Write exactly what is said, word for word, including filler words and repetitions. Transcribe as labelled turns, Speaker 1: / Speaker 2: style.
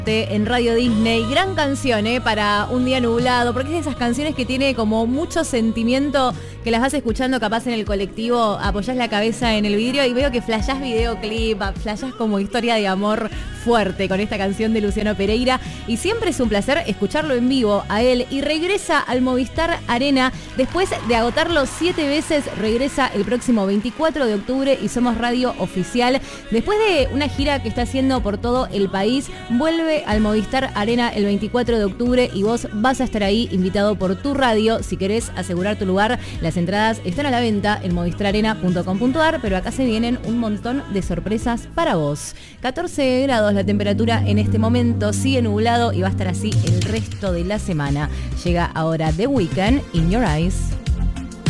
Speaker 1: En Radio Disney, gran canción ¿eh? Para un día nublado, porque es de esas canciones que tiene como mucho sentimiento, que las vas escuchando capaz en el colectivo, apoyás la cabeza en el vidrio y veo que flashás videoclip, flashás como historia de amor fuerte con esta canción de Luciano Pereira, y siempre es un placer escucharlo en vivo a él. Y regresa al Movistar Arena después de agotarlo siete veces, regresa el próximo veinticuatro de octubre y Somos Radio Oficial. Después de una gira que está haciendo por todo el país, vuelve al Movistar Arena el veinticuatro de octubre y vos vas a estar ahí invitado por tu radio. Si querés asegurar tu lugar, las entradas están a la venta en movistar arena punto com punto ar, pero acá se vienen un montón de sorpresas para vos. catorce grados la temperatura en este momento, sigue nublado y va a estar así el resto de la semana. Llega ahora The Weeknd, In Your Eyes.